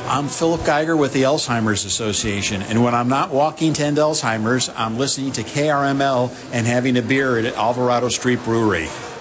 I'm Philip Geiger with the Alzheimer's Association, and when I'm not walking to end Alzheimer's, I'm listening to KRML and having a beer at Alvarado Street Brewery.